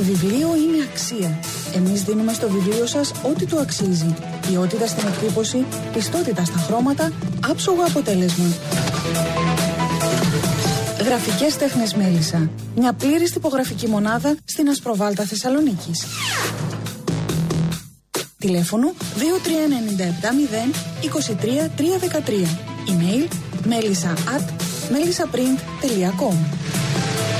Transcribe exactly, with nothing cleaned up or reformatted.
βιβλίο είναι αξία. Εμείς δίνουμε στο βιβλίο σας ό,τι του αξίζει. Ποιότητα στην εκτύπωση, πιστότητα στα χρώματα, άψογο αποτέλεσμα. Γραφικές τέχνες Μέλισσα. Μια πλήρης τυπογραφική μονάδα στην Ασπροβάλτα Θεσσαλονίκης. Τηλέφωνο δύο τρία εννιά επτά μηδέν είκοσι τρία τρία δεκατρία. Email melissa at melissaprint τελεία com.